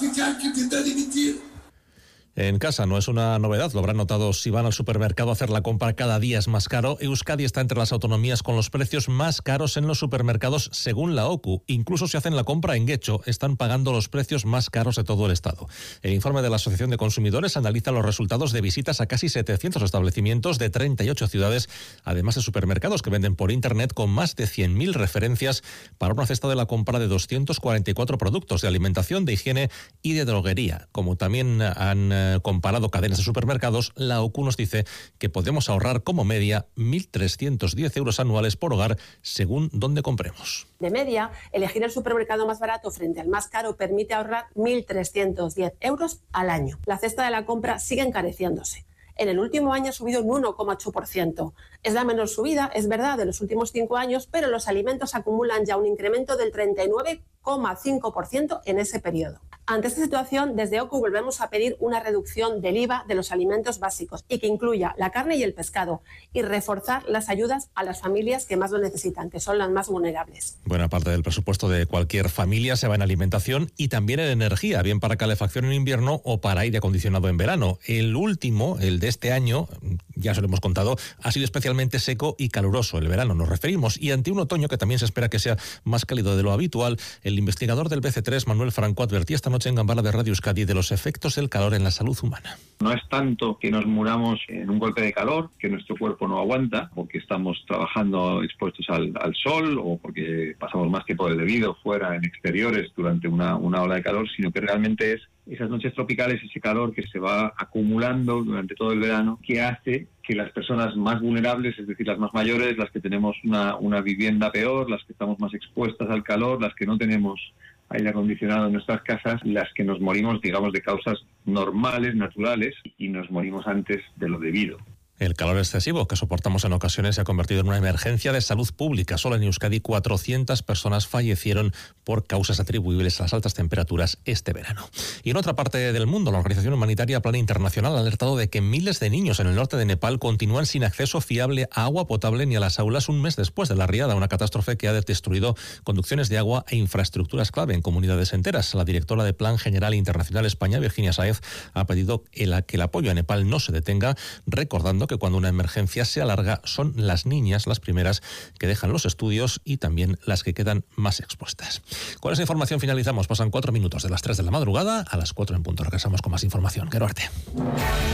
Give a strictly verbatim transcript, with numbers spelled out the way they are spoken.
significa que tendrá que dimitir. En casa no es una novedad, lo habrán notado si van al supermercado a hacer la compra, cada día es más caro. Euskadi está entre las autonomías con los precios más caros en los supermercados según la O C U. Incluso si hacen la compra en Getxo, están pagando los precios más caros de todo el Estado. El informe de la Asociación de Consumidores analiza los resultados de visitas a casi setecientos establecimientos de treinta y ocho ciudades, además de supermercados que venden por Internet con más de cien mil referencias para una cesta de la compra de doscientos cuarenta y cuatro productos de alimentación, de higiene y de droguería. Como también han comparado cadenas de supermercados, la O C U nos dice que podemos ahorrar como media mil trescientos diez euros anuales por hogar según donde compremos. De media, elegir el supermercado más barato frente al más caro permite ahorrar mil trescientos diez euros al año. La cesta de la compra sigue encareciéndose. En el último año ha subido un uno coma ocho por ciento. Es la menor subida, es verdad, de los últimos cinco años, pero los alimentos acumulan ya un incremento del treinta y nueve coma cinco por ciento en ese periodo. Ante esta situación, desde O C U volvemos a pedir una reducción del I V A de los alimentos básicos y que incluya la carne y el pescado, y reforzar las ayudas a las familias que más lo necesitan, que son las más vulnerables. Buena parte del presupuesto de cualquier familia se va en alimentación y también en energía, bien para calefacción en invierno o para aire acondicionado en verano. El último, el de este año, ya se lo hemos contado, ha sido especialmente seco y caluroso. El verano nos referimos, y ante un otoño que también se espera que sea más cálido de lo habitual, el investigador del B C tres, Manuel Franco, advertía esta noche en Gambara de Radio Euskadi de los efectos del calor en la salud humana. No es tanto que nos muramos en un golpe de calor, que nuestro cuerpo no aguanta, porque estamos trabajando expuestos al, al sol o porque pasamos más tiempo del debido fuera en exteriores durante una, una ola de calor, sino que realmente es esas noches tropicales, ese calor que se va acumulando durante todo el verano, que hace que las personas más vulnerables, es decir, las más mayores, las que tenemos una, una vivienda peor, las que estamos más expuestas al calor, las que no tenemos aire acondicionado en nuestras casas, las que nos morimos, digamos, de causas normales, naturales, y nos morimos antes de lo debido. El calor excesivo que soportamos en ocasiones se ha convertido en una emergencia de salud pública. Solo en Euskadi cuatrocientas personas fallecieron por causas atribuibles a las altas temperaturas este verano. Y en otra parte del mundo, la organización humanitaria Plan Internacional ha alertado de que miles de niños en el norte de Nepal continúan sin acceso fiable a agua potable ni a las aulas un mes después de la riada, una catástrofe que ha destruido conducciones de agua e infraestructuras clave en comunidades enteras. La directora de Plan General Internacional España, Virginia Sáez, ha pedido que el apoyo a Nepal no se detenga, recordando que cuando una emergencia se alarga son las niñas las primeras que dejan los estudios y también las que quedan más expuestas. Con esa información finalizamos. Pasan cuatro minutos de las tres de la madrugada a las cuatro en punto. Regresamos con más información. Quero arte.